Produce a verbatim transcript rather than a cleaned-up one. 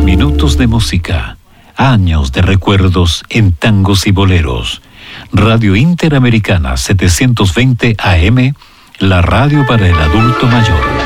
minutos de música, años de recuerdos en tangos y boleros. Radio Interamericana setecientos veinte A M, la radio para el adulto mayor.